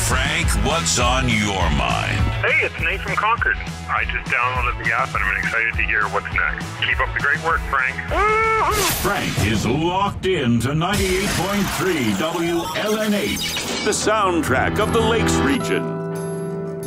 Frank, what's on your mind? Hey, it's Nate from Concord. I just downloaded the app and I'm excited to hear what's next. Keep up the great work, Frank. Frank is locked in to 98.3 WLNH, the soundtrack of the Lakes region.